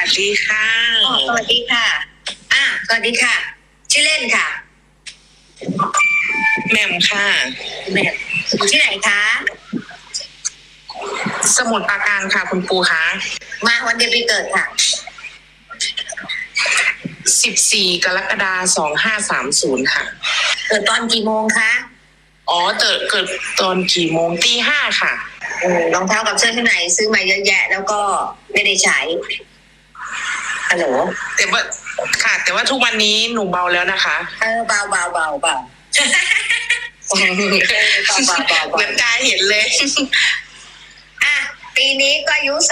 สดีค่ะสวัสดีค่ะสวัสดีค่ะ ชื่อเล่นค่ะแหม่มค่ะแหม่มอยู่ที่ไหนคะสมุทรปราการค่ะคุณปูคะมาวันเดือนปีเกิดค่ะ 14 กรกฎาคม 2530ค่ะเกิดตอนกี่โมงคะเกิดตอนกี่โมงตี 5ค่ะรองเท้ากับเสื้อที่ไหนซื้อมาเยอะแยะแล้วก็ไม่ได้ใช้ฮัลโหลแต่ว่าทุกวันนี้หนูเบาแล้วนะคะเบาเหมือนกายเห็นเลยปีนี้ก็อายุ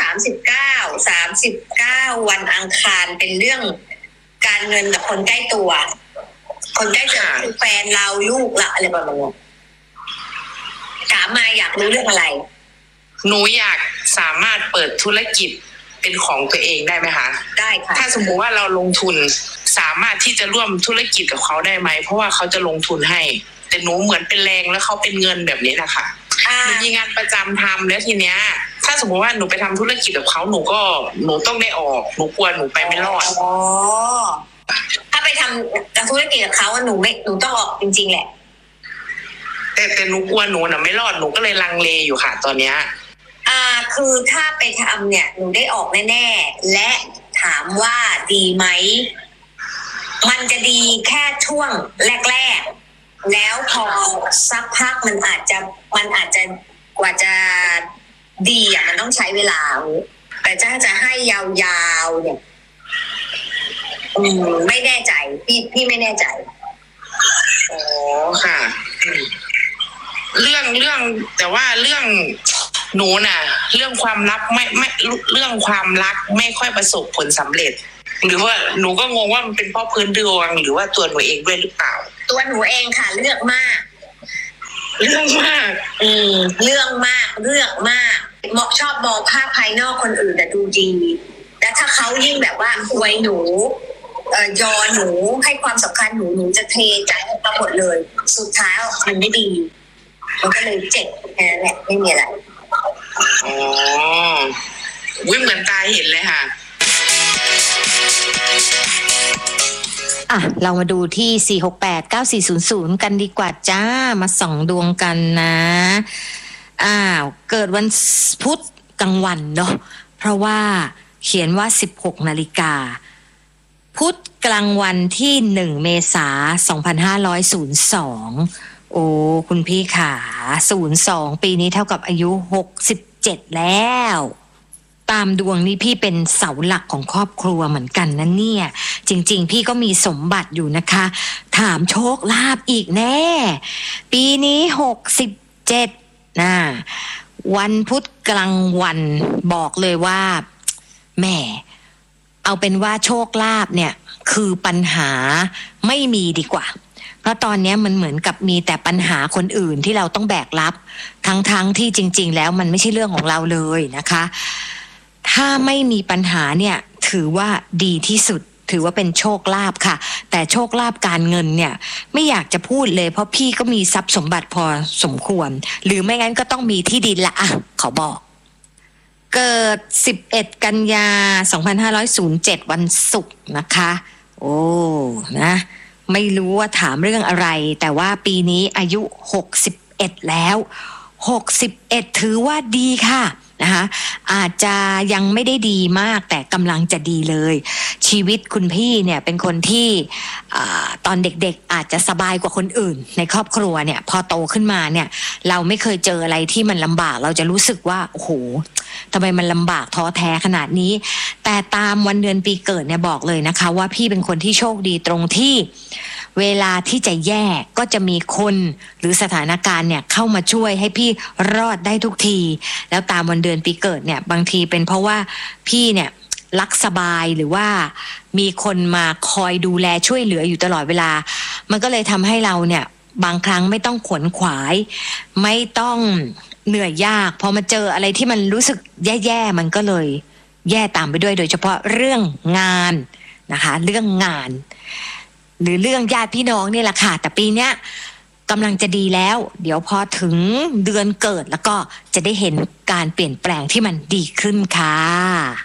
39วันอังคารเป็นเรื่องการเงินกับคนใกล้ตัวคนใกล้ตัวคือแฟนเราลูกละอะไรประมาณนี้ถามมาอยากรู้เรื่องอะไรหนูอยากสามารถเปิดธุรกิจเป็นของตัวเองได้ไหมคะได้ค่ะถ้าสมมติว่าเราลงทุนสามารถที่จะร่วมธุรกิจกับเขาได้ไหมเพราะว่าเขาจะลงทุนให้แต่หนูเหมือนเป็นแรงแล้วเขาเป็นเงินแบบนี้นะคะหนูมีงานประจำทำแล้วทีเนี้ยถ้าสมมติว่าหนูไปทำธุรกิจกับเขาหนูต้องได้ออกหนูกลัวหนูไปไม่รอดถ้าไปทำธุรกิจกับเขาหนูต้องออกจริงๆแหละแต่หนูกลัวหนูน่ะไม่รอดหนูก็เลยลังเลอยู่ค่ะตอนเนี้ยคือถ้าไปทำเนี่ยหนูได้ออกแน่ๆและถามว่าดีไหมมันจะดีแค่ช่วงแรกๆแล้วพอสักพักมันอาจจะกว่าจะดีมันต้องใช้เวลาแต่จะให้ยาวๆเนี่ยไม่แน่ใจพี่ไม่แน่ใจค่ะเรื่องแต่ว่าเรื่องหนูน่ะเรื่องความรักไม่เรื่องความรักไม่ค่อยประสบผลสำเร็จหรือว่าหนูก็งงว่ามันเป็นเพราะพื้นดวงหรือว่าตัวหนูเองด้วยหรือเปล่าตัวหนูเองค่ะเรื่องมากชอบมองภาพภายนอกคนอื่นแต่ดูดีแต่ถ้าเขายิ่งแบบว่าอวยหนูยอหนูให้ความสำคัญหนูจะเทใจไปหมดเลยสุดท้ายมันไม่ดีมันก็เลยเจ็บแค่นั้นแหละไม่มีอะไรเหมือนตาเห็นเลยค่ะเรามาดูที่4689400กันดีกว่าจ้ามาส่องดวงกันนะเกิดวันพุธกลางวันเนาะเพราะว่าเขียนว่า 16 นาฬิกาพุธกลางวันที่1 เมษายน 2502โอ้คุณพี่ขา02ปีนี้เท่ากับอายุ67แล้วตามดวงนี้พี่เป็นเสาหลักของครอบครัวเหมือนกันนะเนี่ยจริงๆพี่ก็มีสมบัติอยู่นะคะถามโชคลาภอีกแน่ปีนี้67นะวันพุธกลางวันบอกเลยว่าแหมเอาเป็นว่าโชคลาภเนี่ยคือปัญหาไม่มีดีกว่าเพราะตอนนี้มันเหมือนกับมีแต่ปัญหาคนอื่นที่เราต้องแบกรับทั้งที่จริงๆแล้วมันไม่ใช่เรื่องของเราเลยนะคะถ้าไม่มีปัญหาเนี่ยถือว่าดีที่สุดถือว่าเป็นโชคลาภค่ะแต่โชคลาภการเงินเนี่ยไม่อยากจะพูดเลยเพราะพี่ก็มีทรัพย์สมบัติพอสมควรหรือไม่งั้นก็ต้องมีที่ดินละขอบอกเกิด11 กันยา 2507วันศุกร์นะคะโอ้นะไม่รู้ว่าถามเรื่องอะไรแต่ว่าปีนี้อายุ61แล้ว61ถือว่าดีค่ะนะคะอาจจะยังไม่ได้ดีมากแต่กำลังจะดีเลยชีวิตคุณพี่เนี่ยเป็นคนที่ตอนเด็กๆอาจจะสบายกว่าคนอื่นในครอบครัวเนี่ยพอโตขึ้นมาเนี่ยเราไม่เคยเจออะไรที่มันลำบากเราจะรู้สึกว่าโอ้โหทำไมมันลำบากท้อแท้ขนาดนี้แต่ตามวันเดือนปีเกิดเนี่ยบอกเลยนะคะว่าพี่เป็นคนที่โชคดีตรงที่เวลาที่จะแย่ก็จะมีคนหรือสถานการณ์เนี่ยเข้ามาช่วยให้พี่รอดได้ทุกทีแล้วตามวันเดือนปีเกิดเนี่ยบางทีเป็นเพราะว่าพี่เนี่ยรักสบายหรือว่ามีคนมาคอยดูแลช่วยเหลืออยู่ตลอดเวลามันก็เลยทำให้เราเนี่ยบางครั้งไม่ต้องขวนขวายไม่ต้องเหนื่อยยากพอมาเจออะไรที่มันรู้สึกแย่ๆมันก็เลยแย่ตามไปด้วยโดยเฉพาะเรื่องงานนะคะเรื่องงานหรือเรื่องญาติพี่น้องนี่แหละค่ะแต่ปีเนี้ยกำลังจะดีแล้วเดี๋ยวพอถึงเดือนเกิดแล้วก็จะได้เห็นการเปลี่ยนแปลงที่มันดีขึ้นค่ะ